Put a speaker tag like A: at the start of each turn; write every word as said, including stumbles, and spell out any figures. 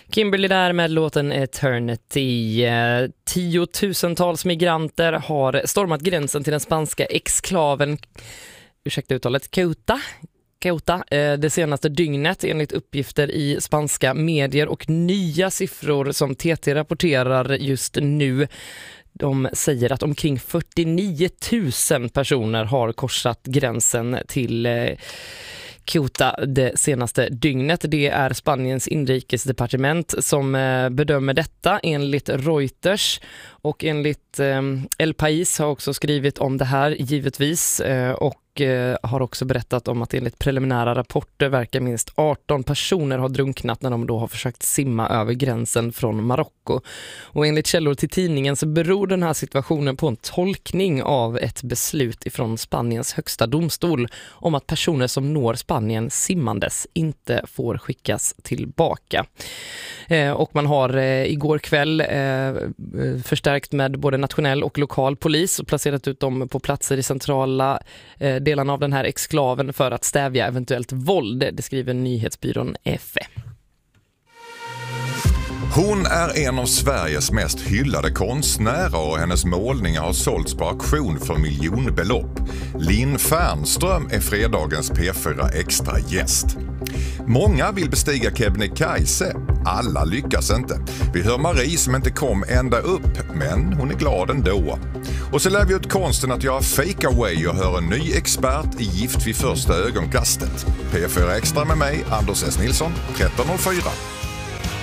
A: Kimberly där med låten Eternity. Tiotusentals migranter har stormat gränsen till den spanska exklaven, ursäkta uttalet, Ceuta. Ceuta det senaste dygnet enligt uppgifter i spanska medier och nya siffror som T T rapporterar just nu. De säger att omkring fyrtionio tusen personer har korsat gränsen till Ceuta det senaste dygnet. Det är Spaniens inrikesdepartement som bedömer detta enligt Reuters, och enligt El País har också skrivit om det här givetvis, och har också berättat om att enligt preliminära rapporter verkar minst arton personer ha drunknat när de då har försökt simma över gränsen från Marocko. Och enligt källor till tidningen så beror den här situationen på en tolkning av ett beslut ifrån Spaniens högsta domstol om att personer som når Spanien simmandes inte får skickas tillbaka. Eh, och man har eh, igår kväll eh, förstärkt med både nationell och lokal polis och placerat ut dem på platser i centrala eh, delarna av den här exklaven för att stävja eventuellt våld, det skriver nyhetsbyrån F E.
B: Hon är en av Sveriges mest hyllade konstnärer och hennes målningar har sålts på auktion för miljonbelopp. Linn Fernström är fredagens P fyra Extra gäst. Många vill bestiga Kebnekaise, alla lyckas inte. Vi hör Marie som inte kom ända upp, men hon är glad ändå. Och så lär vi ut konsten att göra fake away och hör en ny expert i Gift vid första ögonkastet. P fyra Extra med mig, Anders S. Nilsson, tretton noll fyra.